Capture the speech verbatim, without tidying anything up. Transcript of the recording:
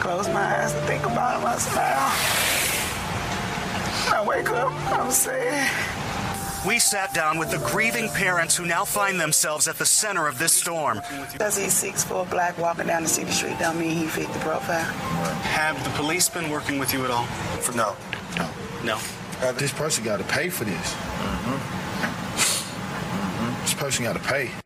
close my eyes and think about him, I smile. I wake up, I'm sad. We sat down with the grieving parents who now find themselves at the center of this storm. Because he's six foot black walking down the city street don't mean he fit the profile. Have the police been working with you at all? For no. No. No. Uh, this person got to pay for this. Mm-hmm. Mm-hmm. This person got to pay.